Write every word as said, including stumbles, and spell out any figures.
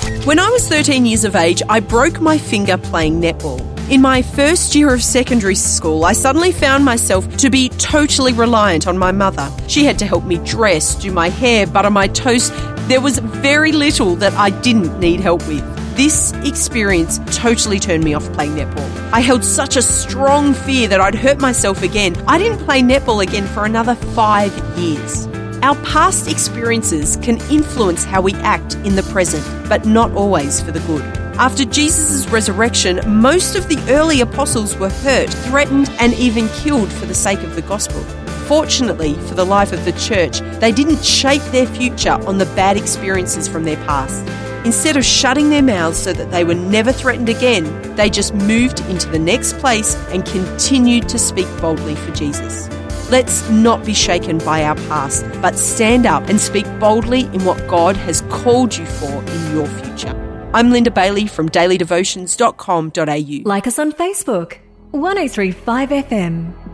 When I was thirteen years of age, I broke my finger playing netball. In my first year of secondary school, I suddenly found myself to be totally reliant on my mother. She had to help me dress, do my hair, butter my toast. There was very little that I didn't need help with. This experience totally turned me off playing netball. I held such a strong fear that I'd hurt myself again. I didn't play netball again for another five years. Our past experiences can influence how we act in the present, but not always for the good. After Jesus' resurrection, most of the early apostles were hurt, threatened, and even killed for the sake of the gospel. Fortunately for the life of the church, they didn't shape their future on the bad experiences from their past. Instead of shutting their mouths so that they were never threatened again, they just moved into the next place and continued to speak boldly for Jesus. Let's not be shaken by our past, but stand up and speak boldly in what God has called you for in your future. I'm Linda Bailey from daily devotions dot com dot a u. Like us on Facebook, one oh three five F M.